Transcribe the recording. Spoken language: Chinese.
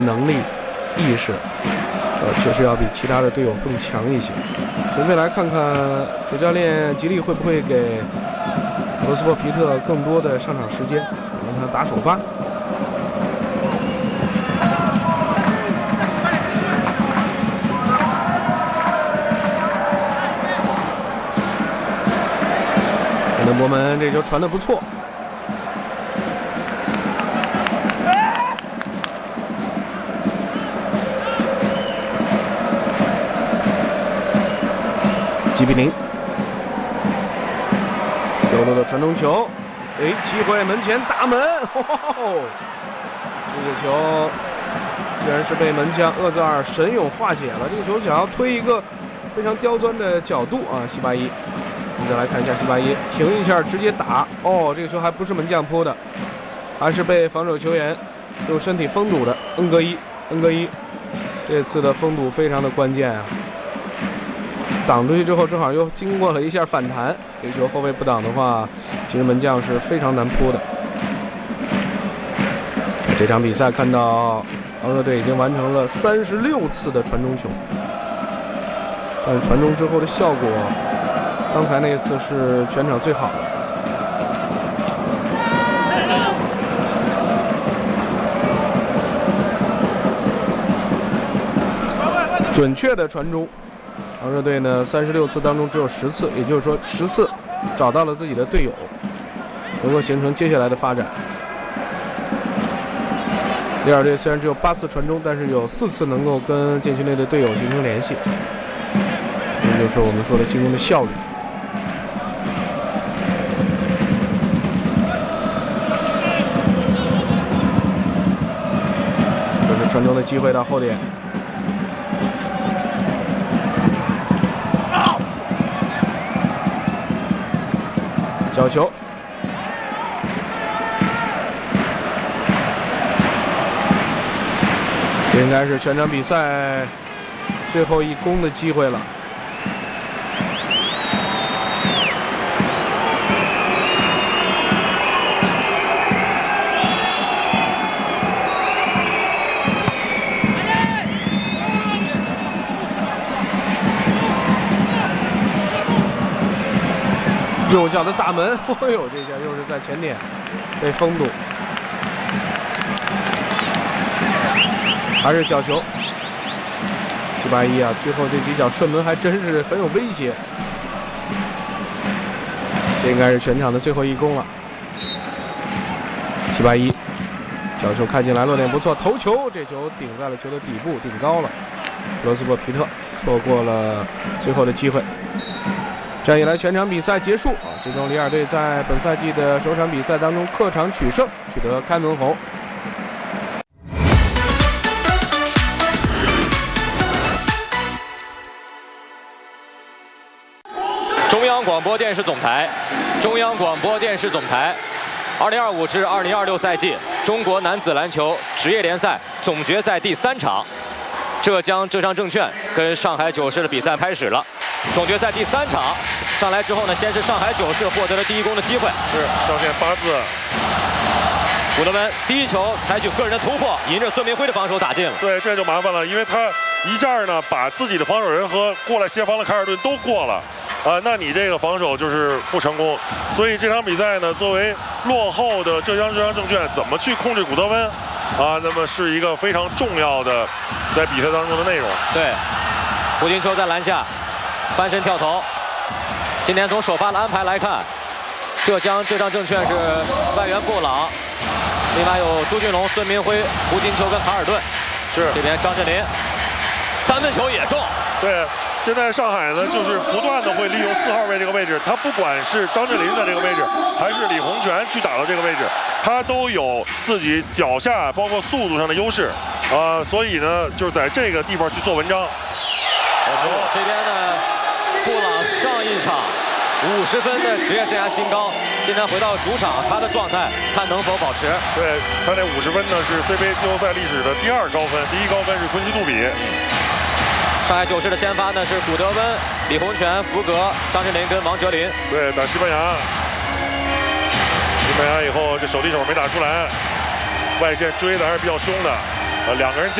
能力、意识，确实要比其他的队友更强一些。准备来看看主教练吉利会不会给罗斯伯皮特更多的上场时间，让他打首发。肯德伯门这球传得不错。1比0，右路的传中球，机会门前打门，这个球竟然是被门将厄泽尔神勇化解了。这个球想要推一个非常刁钻的角度啊，西巴伊。我们再来看一下西巴伊停一下直接打，这个球还不是门将扑的，还是被防守球员用身体封堵的恩格伊。这次的封堵非常的关键啊。挡出去之后，正好又经过了一下反弹。这球后卫不挡的话，其实门将是非常难扑的。这场比赛看到昂热队已经完成了36次的传中球，但是传中之后的效果，刚才那一次是全场最好的。准确的传中。昂热队呢，36次当中只有10次，也就是说10次找到了自己的队友，能够形成接下来的发展。里尔队虽然只有8次传中，但是有4次能够跟禁区内的队友形成联系，这就是我们说的进攻的效率。这是传中的机会到后点。角球，这应该是全场比赛最后一攻的机会了。右脚的大门，这下又是在前点被封堵，还是角球。西巴伊啊，最后这几脚射门还真是很有威胁。这应该是全场的最后一攻了。西巴伊，角球开进来，落点不错，头球，这球顶在了球的底部，顶高了。罗斯伯皮特错过了最后的机会。这样一来，全场比赛结束啊！最终里尔队在本赛季的首场比赛当中客场取胜，取得开门红。 中央广播电视总台，2025至2026赛季中国男子篮球职业联赛总决赛第3场，浙江浙商证券跟上海九市的比赛开始了。总决赛第3场上来之后呢，先是上海九市获得了第一攻的机会， 是上线8字。 古德温第一球采取个人的突破，迎着孙明辉的防守打进了。 对，这就麻烦了，因为他一下呢把自己的防守人和过来协防的凯尔顿都过了，那你这个防守就是不成功。所以这场比赛呢，作为落后的浙江浙商证券怎么去控制古德温那么是一个非常重要的在比赛当中的内容。 对，胡金秋在篮下翻身跳投。今天从首发的安排来看，浙江浙商证券是外援布朗，另外有朱俊龙、孙明辉、胡金秋跟卡尔顿。 是这边张镇麟3分球也中。 对，现在上海呢就是不断的会利用4号位这个位置，他不管是张镇麟在这个位置，还是李洪权去打到这个位置，他都有自己脚下包括速度上的优势所以呢就是在这个地方去做文章。 这边呢，布朗上一场50分的职业生涯新高，今天回到主场，他的状态看能否保持。 对，他那50分呢是 CBA 季后赛历史的第2高分，第1高分是昆西杜比。 上海九市的先发呢是古德温、李洪权、福格、张镇麟跟王哲林。 对，打西班牙以后这手递手没打出来，外线追的还是比较凶的。 两个人。